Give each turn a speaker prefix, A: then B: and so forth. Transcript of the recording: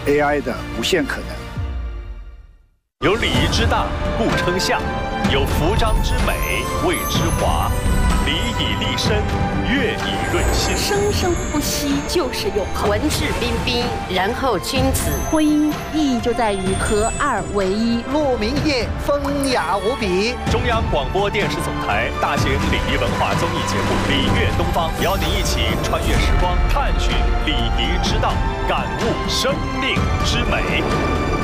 A: AI 的无限可能。
B: 有礼仪之大，故称相；有服章之美，谓之华。礼以立身，乐以润心。
C: 生生不息就是永恒。
D: 文质彬彬，然后君子。
C: 婚姻意义就在于合二为一。
E: 鹿鸣夜，风雅无比。
B: 中央广播电视总台大型礼仪文化综艺节目《礼乐东方》，邀您一起穿越时光，探寻礼仪之道，感悟生命之美。